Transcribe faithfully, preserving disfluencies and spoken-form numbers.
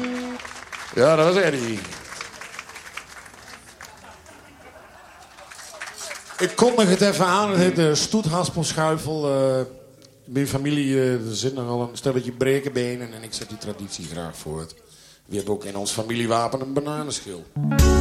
Ja, dat was Eddie. Ik kondig het even aan. Het heet de stoethaspelschuifel. Uh, mijn familie uh, er zit nogal een stelletje brekenbenen. En ik zet die traditie graag voort. We hebben ook in ons familiewapen een bananenschil.